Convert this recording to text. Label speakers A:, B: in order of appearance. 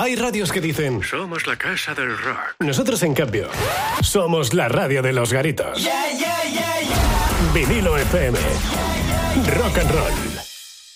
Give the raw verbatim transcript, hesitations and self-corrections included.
A: Hay radios que dicen
B: somos la casa del rock.
A: Nosotros, en cambio, somos la radio de los garitos.
C: Yeah, yeah, yeah, yeah.
A: Vinilo F M. Rock and roll.